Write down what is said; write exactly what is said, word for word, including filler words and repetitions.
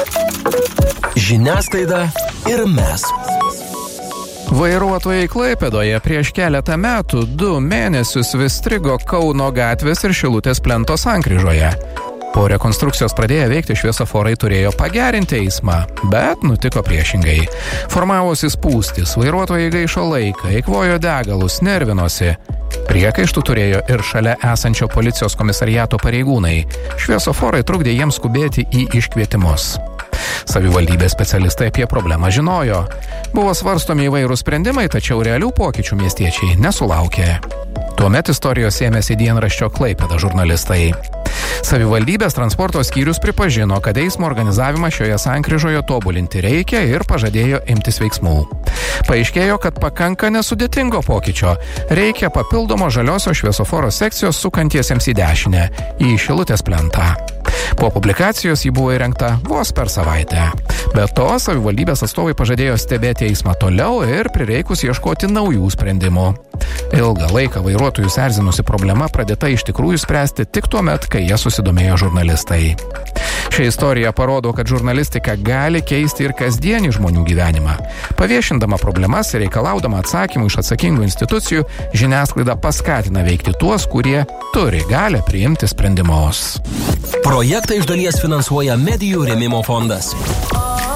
Žiniasklaida ir mes. Vairuotojai Klaipėdoje prieš keletą metų du mėnesius vis strigo Kauno gatvės ir Šilutės plento sankryžoje. Po rekonstrukcijos pradėję veikti šviesoforai turėjo pagerinti eismą, bet nutiko priešingai. Formavosi spūstis, vairuotojai gaišo laiką, eikvojo degalus, nervinosi. Priekaištų turėjo ir šalia esančio policijos komisariato pareigūnai. Šviesoforai trukdė jiems skubėti į iškvietimus. Savivaldybės specialistai apie problemą žinojo. Buvo svarstomi įvairūs sprendimai, tačiau realių pokyčių miestiečiai nesulaukė. Tuomet istorijos ėmėsi dienraščio Klaipėda žurnalistai. Savivaldybės transporto skyrius pripažino, kad eismo organizavimą šioje sankryžoje tobulinti reikia ir pažadėjo imtis veiksmų. Paaiškėjo, kad pakanka nesudėtingo pokyčio. Reikia papildomo žaliosios šviesoforo sekcijos sukantiesiems į dešinę, į Šilutės plentą. Po publikacijos ji buvo įrengta vos per savaitę. Be to, savivaldybės atstovai pažadėjo stebėti eismą toliau ir prireikus ieškoti naujų sprendimų. Ilgą laiką vairuotojus erzinusi problema pradėta iš tikrųjų spręsti tik tuo met, kai jie susidomėjo žurnalistai. Ši istorija parodo, kad žurnalistika gali keisti ir kasdienį žmonių gyvenimą. Paviešindama problemas ir reikalaudama atsakymų iš atsakingų institucijų, žiniasklaida paskatina veikti tuos, kurie turi galią priimti sprendimus. Projektą iš dalies finansuoja Medijų rėmimo fondas.